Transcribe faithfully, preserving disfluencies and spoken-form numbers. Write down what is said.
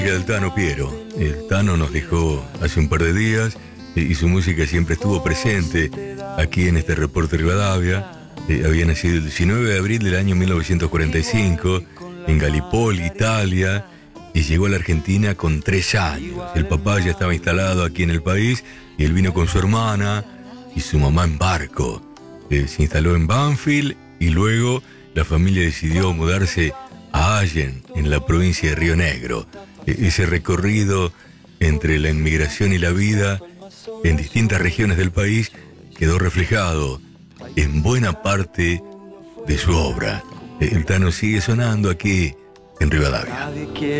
Del Tano Piero. El Tano nos dejó hace un par de días eh, y su música siempre estuvo presente aquí en este Reporte Rivadavia. Eh, había nacido el diecinueve de abril del año mil novecientos cuarenta y cinco en Gallipoli, Italia, y llegó a la Argentina con tres años. El papá ya estaba instalado aquí en el país y él vino con su hermana y su mamá en barco. Eh, se instaló en Banfield y luego la familia decidió mudarse a Allen, en la provincia de Río Negro. Ese recorrido entre la inmigración y la vida en distintas regiones del país quedó reflejado en buena parte de su obra. El Tano sigue sonando aquí en Rivadavia.